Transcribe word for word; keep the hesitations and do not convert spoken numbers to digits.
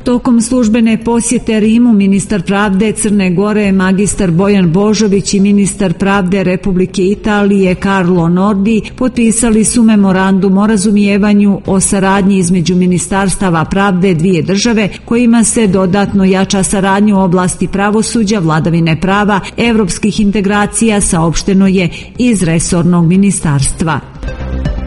Tokom službene posjete Rimu ministar pravde Crne Gore magistar Bojan Božović i ministar pravde Republike Italije Carlo Nordi potpisali su memorandum o razumijevanju o saradnji između ministarstava pravde dvije države, kojima se dodatno jača saradnju u oblasti pravosuđa, vladavine prava, evropskih integracija, saopšteno je iz resornog ministarstva.